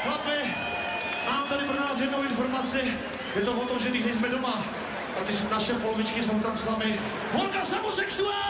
Chlapi, mám tady pro nás jednou informaci. Je to o tom, že když nejsme doma, a když naše polovičky jsou tam s námi, holka samosexuál!